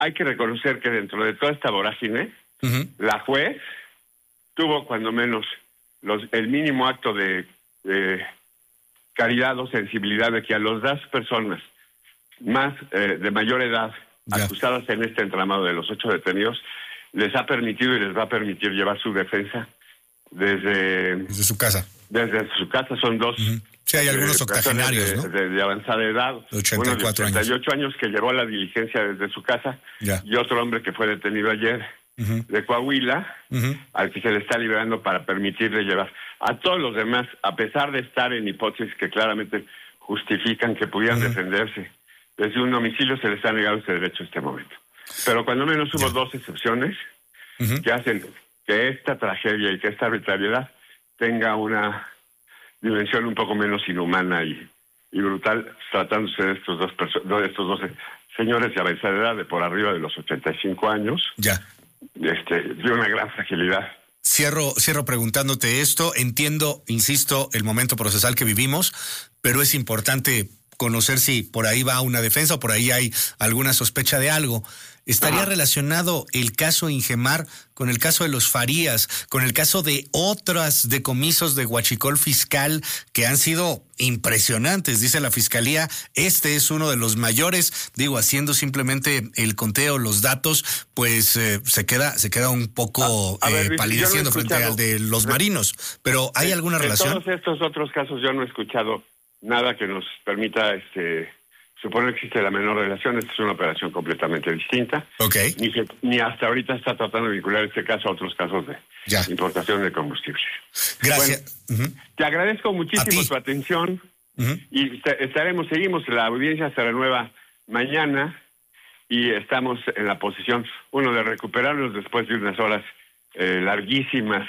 hay que reconocer que dentro de toda esta vorágine, la juez tuvo cuando menos el mínimo acto de caridad o sensibilidad de que a las 2 personas más de mayor edad acusadas en este entramado de los 8 detenidos, les ha permitido y les va a permitir llevar su defensa desde su casa. Desde su casa son 2. Sí, hay algunos octogenarios, ¿no? De avanzada edad. 84 uno de 88 años que llevó la diligencia desde su casa y otro hombre que fue detenido ayer de Coahuila, al que se le está liberando para permitirle llevar. A todos los demás, a pesar de estar en hipótesis que claramente justifican que pudieran defenderse desde un domicilio, se les ha negado ese derecho en este momento. Pero cuando menos hubo 2 excepciones que hacen que esta tragedia y que esta arbitrariedad tenga una dimensión un poco menos inhumana y brutal, tratándose de estos dos señores de avanzada edad, de por arriba de los 85 años, de una gran fragilidad. Cierro preguntándote esto. Entiendo, insisto, el momento procesal que vivimos, pero es importante conocer si por ahí va una defensa o por ahí hay alguna sospecha de algo. ¿Estaría relacionado el caso Ingemar con el caso de los Farías, con el caso de otras decomisos de huachicol fiscal que han sido impresionantes? Dice la Fiscalía, este es uno de los mayores. Digo, haciendo simplemente el conteo, los datos, pues se queda un poco palideciendo frente al de los marinos. Pero ¿hay alguna relación? En todos estos otros casos yo no he escuchado nada que nos permita suponer que existe la menor relación. Esta es una operación completamente distinta. Ni hasta ahorita está tratando de vincular este caso a otros casos de importación de combustible. Gracias. Bueno, te agradezco muchísimo tu atención y seguimos, la audiencia se renueva mañana y estamos en la posición, de recuperarnos después de unas horas larguísimas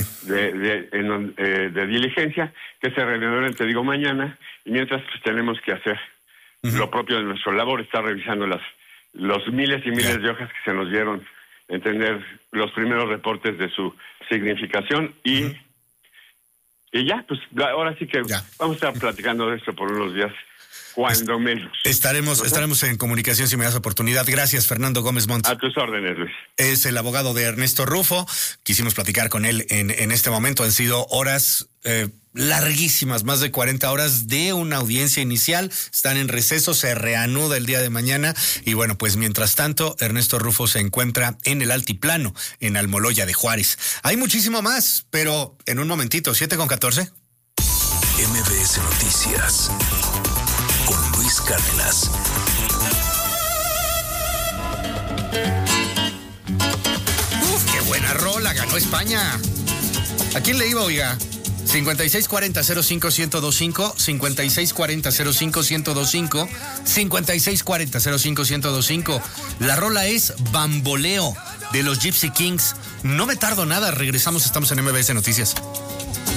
de diligencia, que se reanudarán, te digo, mañana, y mientras pues tenemos que hacer lo propio de nuestra labor, está revisando los miles y miles de hojas que se nos dieron, entender los primeros reportes de su significación y ya, pues ahora sí que vamos a estar platicando de esto por unos días, cuando menos. Estaremos en comunicación si me das oportunidad. Gracias, Fernando Gómez Montt. A tus órdenes, Luis. Es el abogado de Ernesto Rufo. Quisimos platicar con él en este momento. Han sido horas larguísimas, más de 40 horas de una audiencia inicial. Están en receso, se reanuda el día de mañana. Y bueno, pues mientras tanto, Ernesto Rufo se encuentra en el Altiplano, en Almoloya de Juárez. Hay muchísimo más, pero en un momentito, 7:14. MBS Noticias con Luis Cárdenas. ¡Qué buena rola! Ganó España. ¿A quién le iba, oiga? 5640-05-1025, 5640-05-1025, 5640-05-1025. La rola es Bamboleo de los Gypsy Kings. No me tardo nada, regresamos, estamos en MBS Noticias.